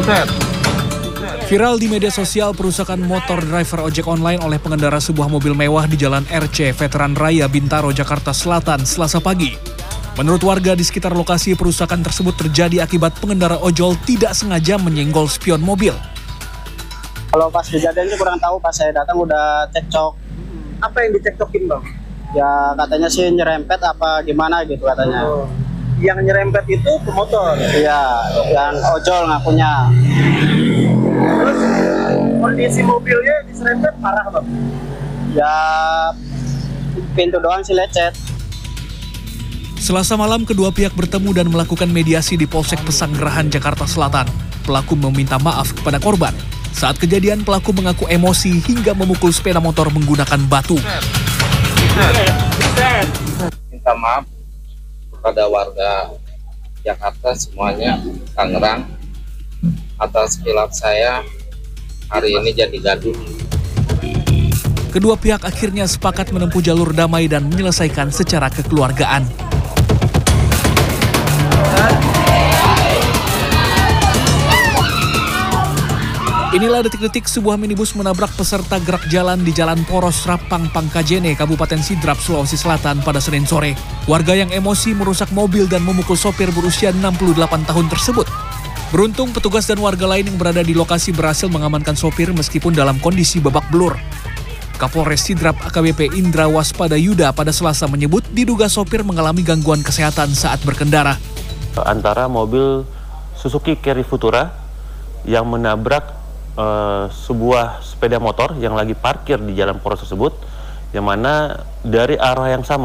Viral di media sosial perusakan motor driver ojek online oleh pengendara sebuah mobil mewah di Jalan RC Veteran Raya Bintaro, Jakarta Selatan, Selasa pagi. Menurut warga di sekitar lokasi, perusakan tersebut terjadi akibat pengendara ojol tidak sengaja menyenggol spion mobil. Kalau pas kejadian itu kurang tahu, pas saya datang udah cekcok. Apa yang dicekcokin, Bang? Ya katanya sih nyerempet apa gimana gitu katanya. Oh. Yang nyerempet itu pemotor? Iya, yang ojol ngakunya. Terus kondisi mobilnya diserempet parah, Bang? Ya pintu doang sih lecet. Selasa malam, kedua pihak bertemu dan melakukan mediasi di Polsek Pesanggerahan, Jakarta Selatan. Pelaku meminta maaf kepada korban. Saat kejadian, pelaku mengaku emosi hingga memukul sepeda motor menggunakan batu. Minta maaf kepada warga Jakarta semuanya, Tangerang, atas kilap saya hari ini jadi gaduh. Kedua pihak akhirnya sepakat menempuh jalur damai dan menyelesaikan secara kekeluargaan. Inilah detik-detik sebuah minibus menabrak peserta gerak jalan di Jalan Poros Rapang Pangkajene, Kabupaten Sidrap, Sulawesi Selatan pada Senin sore. Warga yang emosi merusak mobil dan memukul sopir berusia 68 tahun tersebut. Beruntung petugas dan warga lain yang berada di lokasi berhasil mengamankan sopir meskipun dalam kondisi babak belur. Kapolres Sidrap AKBP Indra Waspada Yuda pada Selasa menyebut diduga sopir mengalami gangguan kesehatan saat berkendara. Antara mobil Suzuki Carry Futura yang menabrak sebuah sepeda motor yang lagi parkir di jalan poros tersebut, yang mana dari arah yang sama